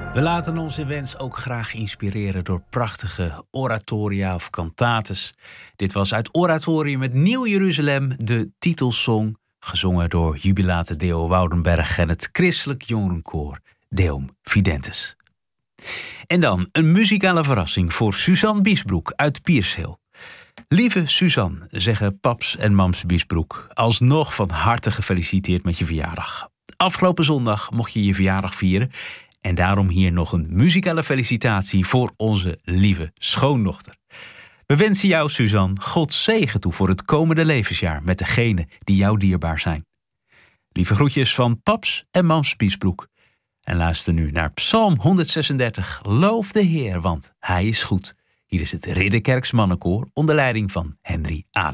We laten ons in Wens ook graag inspireren door prachtige oratoria of cantates. Dit was uit Oratorium met Nieuw Jeruzalem, de titelsong, gezongen door Jubilate Deo Woudenberg en het christelijk jongerenkoor Deum Fidentes. En dan een muzikale verrassing voor Suzanne Biesbroek uit Pierseel. Lieve Suzanne, zeggen paps en mams Biesbroek, alsnog van harte gefeliciteerd met je verjaardag. Afgelopen zondag mocht je je verjaardag vieren en daarom hier nog een muzikale felicitatie voor onze lieve schoondochter. We wensen jou, Suzanne, God zegen toe voor het komende levensjaar met degenen die jou dierbaar zijn. Lieve groetjes van paps en mams Biesbroek. En luister nu naar Psalm 136, Loof de Heer, want Hij is goed. Hier is het Ridderkerks Mannenkoor onder leiding van Henry Adem.